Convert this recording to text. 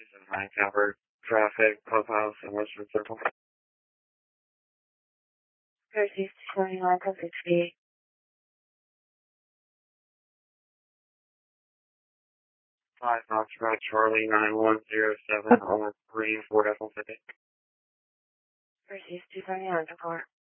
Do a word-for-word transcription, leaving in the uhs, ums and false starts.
is nine Calvert traffic, clubhouse, and Western Circle. Northeast twenty-nine plus sixty. Five Foxtrot Charlie nine one zero seven on Green Ford F one fifty. Northeast two seventy-nine to four.